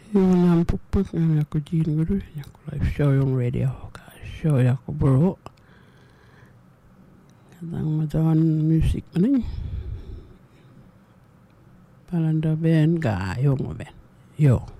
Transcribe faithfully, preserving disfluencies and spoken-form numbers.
Yung nampukpuk yang aku jin guru, yang aku live show yung radio, show yang aku bro. Kadang macam musik mana ni? Palanda band, ga yung band, yo.